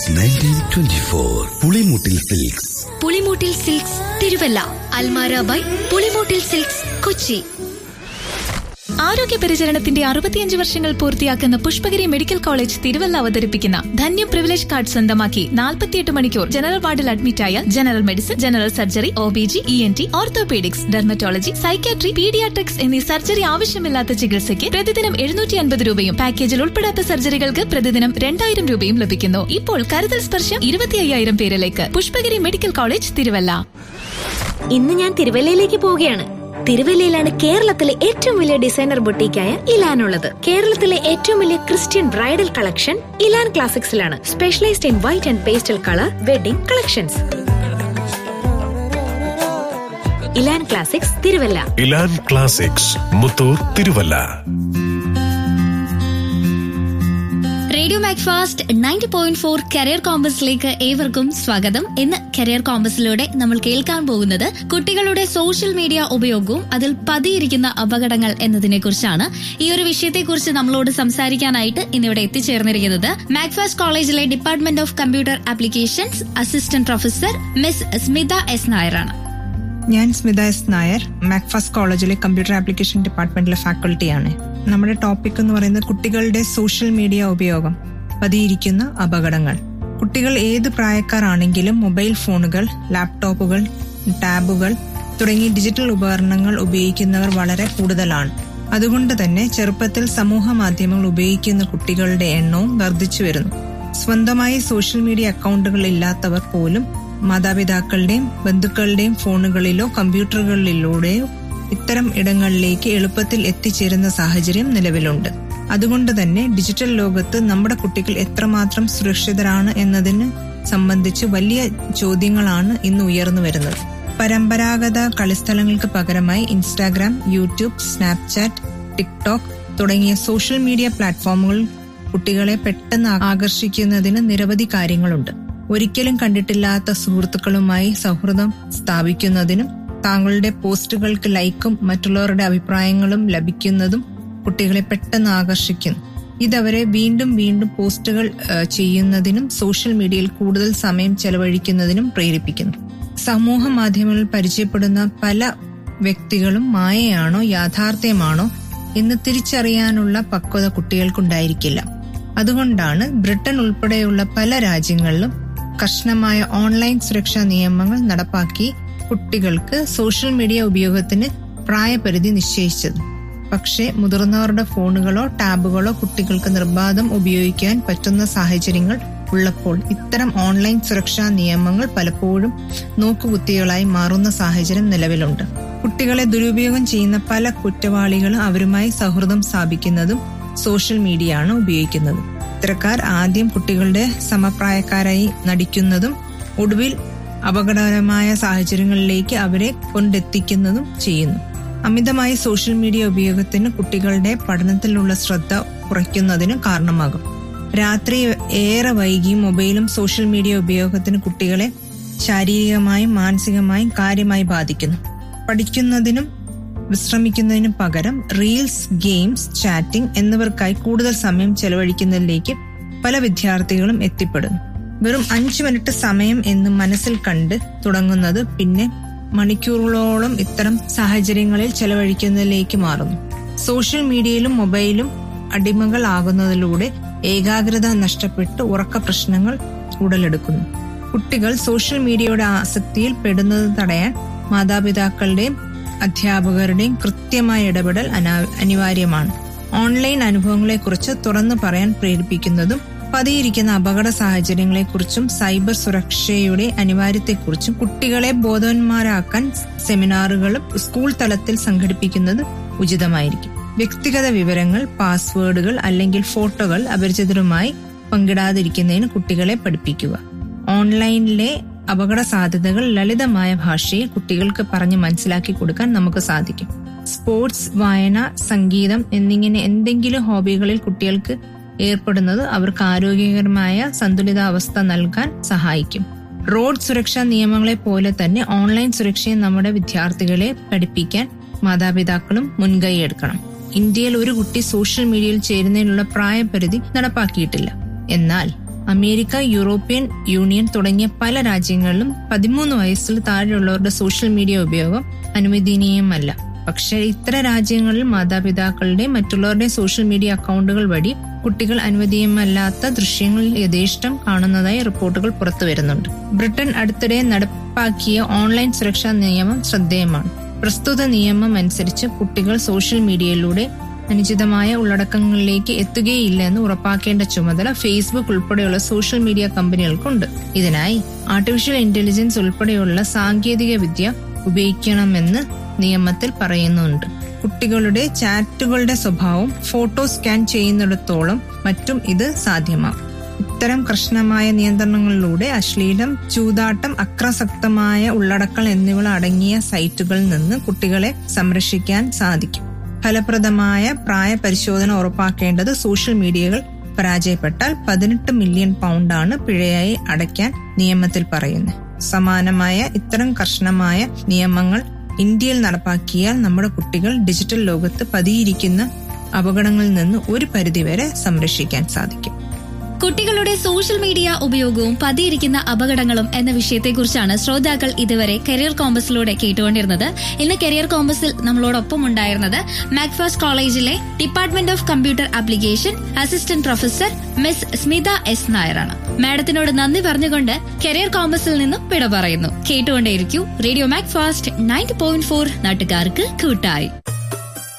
Since 1924. Pulimoottil silks. Pulimoottil silks Thiruvalla. Almara by Pulimoottil silks Kochi. ആരോഗ്യ പരിചരണത്തിന്റെ 65 വർഷങ്ങൾ പൂർത്തിയാക്കുന്ന പുഷ്പഗിരി മെഡിക്കൽ കോളേജ് തിരുവല്ല അവതരിപ്പിക്കുന്ന ധന്യ പ്രിവിലേജ് കാർഡ് സ്വന്തമാക്കി 48 മണിക്കൂർ ജനറൽ വാർഡിൽ അഡ്മിറ്റായ general medicine, general surgery, OBG, ENT, orthopaedics, dermatology, psychiatry, paediatrics എന്നീ സർജറി ആവശ്യമില്ലാത്ത ചികിത്സയ്ക്ക് പ്രതിദിനം 750 രൂപയും പാക്കേജിൽ ഉൾപ്പെടാത്ത സർജറികൾക്ക് പ്രതിദിനം 2000 രൂപയും ലഭിക്കുന്നു. ഇപ്പോൾ കരുതൽ സ്പർശം 25,000 പേരിലേക്ക്. Pushpagiri medical college Thiruvalla. ഇന്ന് ഞാൻ തിരുവല്ലയിലേക്ക് പോവുകയാണ്. തിരുവല്ലയിലാണ് കേരളത്തിലെ ഏറ്റവും വലിയ ഡിസൈനർ ബൊട്ടീക്കായ ഇലാൻ ഉള്ളത്. കേരളത്തിലെ ഏറ്റവും വലിയ Christian bridal collection ഇലാൻ ക്ലാസിക്സിലാണ്. Specialised in white and pastel colour wedding collections. ഇലാൻ classics Thiruvalla. ഇലാൻ classics Muthoor Thiruvalla. Radio Macfast 90.4 career കോമ്പസിലേക്ക് ഏവർക്കും സ്വാഗതം. ഇന്ന് കരിയർ കോമ്പസിലൂടെ നമ്മൾ കേൾക്കാൻ പോകുന്നത് കുട്ടികളുടെ സോഷ്യൽ മീഡിയ ഉപയോഗവും അതിൽ പതിയിരിക്കുന്ന അപകടങ്ങൾ എന്നതിനെ കുറിച്ചാണ്. ഈ ഒരു വിഷയത്തെക്കുറിച്ച് നമ്മളോട് സംസാരിക്കാനായിട്ട് ഇന്നിവിടെ എത്തിച്ചേർന്നിരിക്കുന്നത് മാക്ഫാസ്റ്റ് കോളേജിലെ department of computer applications assistant professor miss Smitha S നായരാണ്. ഞാൻ സ്മിത എസ് നായർ, മാക്ഫാസ്റ്റ് കോളേജിലെ കമ്പ്യൂട്ടർ ആപ്ലിക്കേഷൻ ഡിപ്പാർട്ട്മെന്റിലെ ഫാക്കൾട്ടിയാണ്. നമ്മുടെ ടോപ്പിക് എന്ന് പറയുന്നത് കുട്ടികളുടെ സോഷ്യൽ മീഡിയ ഉപയോഗം, പതിയിരിക്കുന്ന അപകടങ്ങൾ. കുട്ടികൾ ഏത് പ്രായക്കാരാണെങ്കിലും മൊബൈൽ ഫോണുകൾ, ലാപ്ടോപ്പുകൾ, ടാബുകൾ തുടങ്ങി ഡിജിറ്റൽ ഉപകരണങ്ങൾ ഉപയോഗിക്കുന്നവർ വളരെ കൂടുതലാണ്. അതുകൊണ്ട് തന്നെ ചെറുപ്പത്തിൽ സമൂഹ മാധ്യമങ്ങൾ ഉപയോഗിക്കുന്ന കുട്ടികളുടെ എണ്ണവും വർദ്ധിച്ചു വരുന്നു. സ്വന്തമായി സോഷ്യൽ മീഡിയ അക്കൗണ്ടുകൾ ഇല്ലാത്തവർ പോലും മാതാപിതാക്കളുടെയും ബന്ധുക്കളുടെയും ഫോണുകളിലോ കമ്പ്യൂട്ടറുകളിലൂടെയോ ഇത്തരം ഇടങ്ങളിലേക്ക് എളുപ്പത്തിൽ എത്തിച്ചേരുന്ന സാഹചര്യം നിലവിലുണ്ട്. അതുകൊണ്ട് തന്നെ ഡിജിറ്റൽ ലോകത്ത് നമ്മുടെ കുട്ടികൾ എത്രമാത്രം സുരക്ഷിതരാണ് എന്നതിന് സംബന്ധിച്ച് വലിയ ചോദ്യങ്ങളാണ് ഇന്ന് ഉയർന്നു വരുന്നത്. പരമ്പരാഗത കളിസ്ഥലങ്ങൾക്ക് പകരമായി ഇൻസ്റ്റാഗ്രാം, യൂട്യൂബ്, സ്നാപ്ചാറ്റ്, ടിക്ടോക്ക് തുടങ്ങിയ സോഷ്യൽ മീഡിയ പ്ലാറ്റ്ഫോമുകൾ കുട്ടികളെ പെട്ടെന്ന് ആകർഷിക്കുന്നതിന് നിരവധി കാര്യങ്ങളുണ്ട്. ഒരിക്കലും കണ്ടിട്ടില്ലാത്ത സുഹൃത്തുക്കളുമായി സൗഹൃദം സ്ഥാപിക്കുന്നതിനും താങ്കളുടെ പോസ്റ്റുകൾക്ക് ലൈക്കും മറ്റുള്ളവരുടെ അഭിപ്രായങ്ങളും ലഭിക്കുന്നതും കുട്ടികളെ പെട്ടെന്ന് ആകർഷിക്കുന്നു. ഇതവരെ വീണ്ടും വീണ്ടും പോസ്റ്റുകൾ ചെയ്യുന്നതിനും സോഷ്യൽ മീഡിയയിൽ കൂടുതൽ സമയം ചെലവഴിക്കുന്നതിനും പ്രേരിപ്പിക്കുന്നു. സമൂഹ മാധ്യമങ്ങളിൽ പരിചയപ്പെടുന്ന പല വ്യക്തികളും മായയാണോ യാഥാർത്ഥ്യമാണോ എന്ന് തിരിച്ചറിയാനുള്ള പക്വത കുട്ടികൾക്കുണ്ടായിരിക്കില്ല. അതുകൊണ്ടാണ് ബ്രിട്ടൻ ഉൾപ്പെടെയുള്ള പല രാജ്യങ്ങളിലും കർശനമായ ഓൺലൈൻ സുരക്ഷാ നിയമങ്ങൾ നടപ്പാക്കി കുട്ടികൾക്ക് സോഷ്യൽ മീഡിയ ഉപയോഗത്തിന് പ്രായപരിധി നിശ്ചയിച്ചത്. പക്ഷേ മുതിർന്നവരുടെ ഫോണുകളോ ടാബുകളോ കുട്ടികൾക്ക് നിർബാധം ഉപയോഗിക്കാൻ പറ്റുന്ന സാഹചര്യങ്ങൾ ഉള്ളപ്പോൾ ഇത്തരം ഓൺലൈൻ സുരക്ഷാ നിയമങ്ങൾ പലപ്പോഴും നോക്കുകുത്തികളായി മാറുന്ന സാഹചര്യം നിലവിലുണ്ട്. കുട്ടികളെ ദുരുപയോഗം ചെയ്യുന്ന പല കുറ്റവാളികളും അവരുമായി സൗഹൃദം സ്ഥാപിക്കുന്നതും സോഷ്യൽ മീഡിയ ആണ് ഉപയോഗിക്കുന്നത്. ഇത്തരക്കാർ ആദ്യം കുട്ടികളുടെ സമപ്രായക്കാരായി നടിക്കുന്നതും ഒടുവിൽ അപകടകരമായ സാഹചര്യങ്ങളിലേക്ക് അവരെ കൊണ്ടെത്തിക്കുന്നതും ചെയ്യുന്നു. അമിതമായ സോഷ്യൽ മീഡിയ ഉപയോഗത്തിന് കുട്ടികളുടെ പഠനത്തിലുള്ള ശ്രദ്ധ കുറയ്ക്കുന്നതിന് കാരണമാകും. രാത്രി ഏറെ വൈകി മൊബൈലും സോഷ്യൽ മീഡിയ ഉപയോഗത്തിന് കുട്ടികളെ ശാരീരികമായും മാനസികമായും കാര്യമായി ബാധിക്കുന്നു. പഠിക്കുന്നതിനും വിശ്രമിക്കുന്നതിനും പകരം റീൽസ്, ഗെയിംസ്, ചാറ്റിംഗ് എന്നിവർക്കായി കൂടുതൽ സമയം ചെലവഴിക്കുന്നതിലേക്ക് പല വിദ്യാർത്ഥികളും എത്തിപ്പെടുന്നു. വെറും 5 മിനിറ്റ് സമയം എന്ന് മനസ്സിൽ കണ്ട് തുടങ്ങുന്നത് പിന്നെ മണിക്കൂറുകളോളം ഇത്തരം സാഹചര്യങ്ങളിൽ ചെലവഴിക്കുന്നതിലേക്ക് മാറുന്നു. സോഷ്യൽ മീഡിയയിലും മൊബൈലും അടിമകളാകുന്നതിലൂടെ ഏകാഗ്രത നഷ്ടപ്പെട്ട് ഉറക്ക പ്രശ്നങ്ങൾ ഉടലെടുക്കുന്നു. കുട്ടികൾ സോഷ്യൽ മീഡിയയുടെ ആസക്തിയിൽ പെടുന്നത് തടയാൻ മാതാപിതാക്കളുടെയും അധ്യാപകരുടെയും കൃത്യമായ ഇടപെടൽ അനിവാര്യമാണ്. ഓൺലൈൻ അനുഭവങ്ങളെക്കുറിച്ച് തുറന്നു പറയാൻ പ്രേരിപ്പിക്കുന്നതും പതിയിരിക്കുന്ന അപകട സാഹചര്യങ്ങളെക്കുറിച്ചും സൈബർ സുരക്ഷയുടെ അനിവാര്യത്തെക്കുറിച്ചും കുട്ടികളെ ബോധവാന്മാരാക്കാൻ സെമിനാറുകളും സ്കൂൾ തലത്തിൽ സംഘടിപ്പിക്കുന്നത് ഉചിതമായിരിക്കും. വ്യക്തിഗത വിവരങ്ങൾ, പാസ്വേഡുകൾ അല്ലെങ്കിൽ ഫോട്ടോകൾ അപരിചിതരുമായി പങ്കിടാതിരിക്കുന്നതിന് കുട്ടികളെ പഠിപ്പിക്കുക. ഓൺലൈനിലെ അപകട സാധ്യതകൾ ലളിതമായ ഭാഷയിൽ കുട്ടികൾക്ക് പറഞ്ഞ് മനസ്സിലാക്കി കൊടുക്കാൻ നമുക്ക് സാധിക്കും. സ്പോർട്സ്, വായന, സംഗീതം എന്നിങ്ങനെ എന്തെങ്കിലും ഹോബികളിൽ കുട്ടികൾക്ക് ഏർപ്പെടുന്നത് അവർക്ക് ആരോഗ്യകരമായ സന്തുലിതാവസ്ഥ നൽകാൻ സഹായിക്കും. റോഡ് സുരക്ഷാ നിയമങ്ങളെ പോലെ തന്നെ ഓൺലൈൻ സുരക്ഷയെ നമ്മുടെ വിദ്യാർത്ഥികളെ പഠിപ്പിക്കാൻ മാതാപിതാക്കളും മുൻകൈയെടുക്കണം. ഇന്ത്യയിൽ ഒരു കുട്ടി സോഷ്യൽ മീഡിയയിൽ ചേരുന്നതിനുള്ള പ്രായപരിധി നടപ്പാക്കിയിട്ടില്ല. എന്നാൽ അമേരിക്ക, യൂറോപ്യൻ യൂണിയൻ തുടങ്ങിയ പല രാജ്യങ്ങളിലും 13 വയസ്സിൽ താഴെയുള്ളവരുടെ സോഷ്യൽ മീഡിയ ഉപയോഗം അനുവദനീയമല്ല. പക്ഷേ ഇത്തരം രാജ്യങ്ങളിൽ മാതാപിതാക്കളുടെ മറ്റുള്ളവരുടെ സോഷ്യൽ മീഡിയ അക്കൗണ്ടുകൾ വഴി കുട്ടികൾ അനുവദനീയമല്ലാത്ത ദൃശ്യങ്ങൾ യഥേഷ്ടം കാണുന്നതായി റിപ്പോർട്ടുകൾ പുറത്തുവരുന്നുണ്ട്. ബ്രിട്ടൻ അടുത്തിടെ നടപ്പാക്കിയ ഓൺലൈൻ സുരക്ഷാ നിയമം ശ്രദ്ധേയമാണ്. പ്രസ്തുത നിയമം അനുസരിച്ച് കുട്ടികൾ സോഷ്യൽ മീഡിയയിലൂടെ അനുചിതമായ ഉള്ളടക്കങ്ങളിലേക്ക് എത്തുകയില്ല എന്ന് ഉറപ്പാക്കേണ്ട ചുമതല ഫേസ്ബുക്ക് ഉൾപ്പെടെയുള്ള സോഷ്യൽ മീഡിയ കമ്പനികൾക്കുണ്ട്. ഇതിനായി ആർട്ടിഫിഷ്യൽ ഇന്റലിജൻസ് ഉൾപ്പെടെയുള്ള സാങ്കേതിക വിദ്യ ഉപയോഗിക്കണമെന്ന് നിയമത്തിൽ പറയുന്നുണ്ട്. കുട്ടികളുടെ ചാറ്റുകളുടെ സ്വഭാവം ഫോട്ടോ സ്കാൻ ചെയ്യുന്നിടത്തോളം മറ്റും ഇത് സാധ്യമാകും. ഇത്തരം കർശനമായ നിയന്ത്രണങ്ങളിലൂടെ അശ്ലീലം, ചൂതാട്ടം, അക്രാസക്തമായ ഉള്ളടക്കം എന്നിവ അടങ്ങിയ സൈറ്റുകളിൽ നിന്ന് കുട്ടികളെ സംരക്ഷിക്കാൻ സാധിക്കും. ഫലപ്രദമായ പ്രായ പരിശോധന ഉറപ്പാക്കേണ്ടത് സോഷ്യൽ മീഡിയകൾ പരാജയപ്പെട്ടാൽ 18 മില്യൺ പൗണ്ടാണ് പിഴയായി അടയ്ക്കാൻ നിയമത്തിൽ പറയുന്നത്. സമാനമായ ഇത്തരം കർശനമായ നിയമങ്ങൾ ഇന്ത്യയിൽ നടപ്പാക്കിയാൽ നമ്മുടെ കുട്ടികൾ ഡിജിറ്റൽ ലോകത്ത് പതിയിരിക്കുന്ന അപകടങ്ങളിൽ നിന്ന് ഒരു പരിധിവരെ സംരക്ഷിക്കാൻ സാധിക്കും. കുട്ടികളുടെ സോഷ്യൽ മീഡിയ ഉപയോഗവും പതിയിരിക്കുന്ന അപകടങ്ങളും എന്ന വിഷയത്തെക്കുറിച്ചാണ് ശ്രോതാക്കൾ ഇതുവരെ കരിയർ കോമ്പസിലൂടെ കേട്ടുകൊണ്ടിരുന്നത്. ഇന്ന് കരിയർ കോമ്പസിൽ നമ്മളോടൊപ്പം ഉണ്ടായിരുന്നത് മാക്ഫാസ്റ്റ് കോളേജിലെ department of computer application assistant professor miss Smitha S നായരാണ്. മാഡത്തിനോട് നന്ദി പറഞ്ഞുകൊണ്ട് കരിയർ കോമ്പസിൽ നിന്നും വിട പറയുന്നു. കേട്ടുകൊണ്ടേയിരിക്കൂ റേഡിയോ മാക്ഫാസ്റ്റ് 90.4, നാട്ടുകാർക്ക് കൂട്ടായി.